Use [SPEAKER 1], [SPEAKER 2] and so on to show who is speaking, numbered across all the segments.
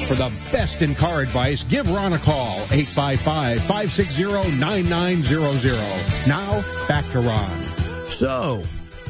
[SPEAKER 1] For the best in car advice, give Ron a call, 855-560-9900. Now, back to Ron.
[SPEAKER 2] So,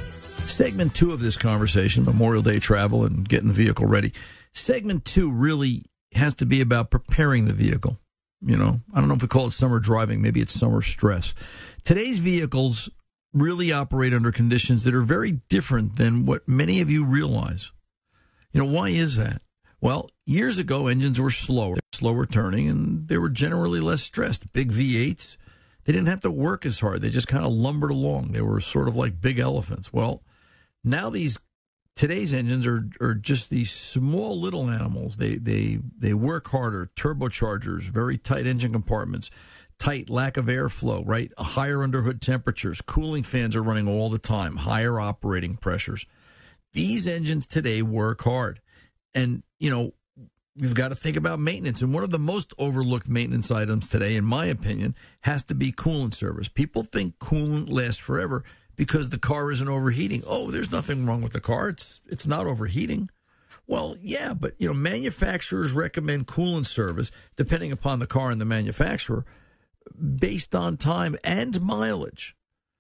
[SPEAKER 2] segment 2 of this conversation, Memorial Day travel and getting the vehicle ready. Segment 2 really has to be about preparing the vehicle. You know, I don't know if we call it summer driving. Maybe it's summer stress. Today's vehicles really operate under conditions that are very different than what many of you realize. You know, why is that? Well, years ago, engines were slower turning, and they were generally less stressed. Big V8s, they didn't have to work as hard. They just kind of lumbered along. They were sort of like big elephants. Well, now today's engines are just these small little animals. They work harder, turbochargers, very tight engine compartments, tight lack of airflow, right? Higher underhood temperatures, cooling fans are running all the time, higher operating pressures. These engines today work hard. And, you know, we've got to think about maintenance. And one of the most overlooked maintenance items today, in my opinion, has to be coolant service. People think coolant lasts forever because the car isn't overheating. Oh, there's nothing wrong with the car. It's not overheating. Well, yeah, but, you know, manufacturers recommend coolant service, depending upon the car and the manufacturer, based on time and mileage.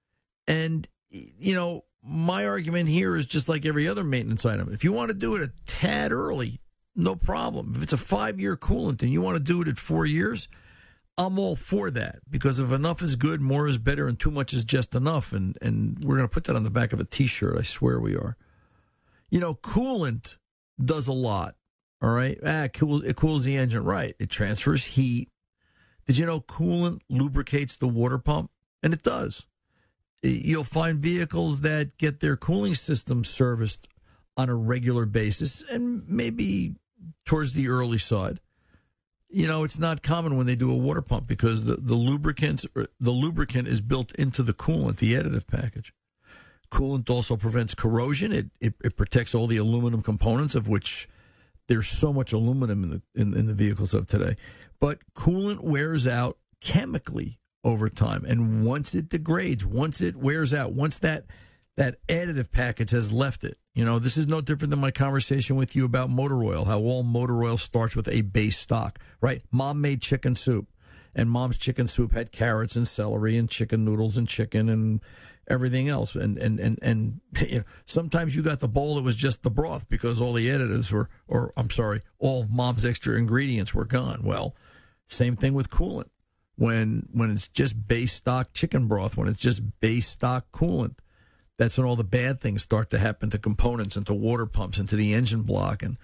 [SPEAKER 2] And, you know, my argument here is just like every other maintenance item. If you want to do it a tad early, no problem. If it's a 5-year coolant and you want to do it at 4 years, I'm all for that, because if enough is good, more is better, and too much is just enough. And we're going to put that on the back of a T-shirt. I swear we are. You know, coolant does a lot, all right? It cools the engine, right? It transfers heat. Did you know coolant lubricates the water pump? And it does. You'll find vehicles that get their cooling system serviced on a regular basis, and maybe towards the early side. You know, it's not common when they do a water pump because the lubricant is built into the coolant, the additive package. Coolant also prevents corrosion. It protects all the aluminum components, of which there's so much aluminum in the vehicles of today. But coolant wears out chemically over time, and once it degrades, once it wears out, once that additive package has left it. You know, this is no different than my conversation with you about motor oil, how all motor oil starts with a base stock, right? Mom made chicken soup, and Mom's chicken soup had carrots and celery and chicken noodles and chicken and everything else. And you know, sometimes you got the bowl that was just the broth because all the additives all Mom's extra ingredients were gone. Well, same thing with coolant. When it's just base stock chicken broth, when it's just base stock coolant, that's when all the bad things start to happen to components and to water pumps and to the engine block. And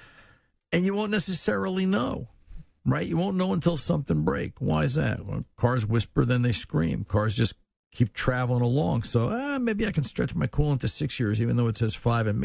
[SPEAKER 2] you won't necessarily know, right? You won't know until something breaks. Why is that? Well, cars whisper, then they scream. Cars just keep traveling along. So maybe I can stretch my coolant to 6 years, even though it says 5, and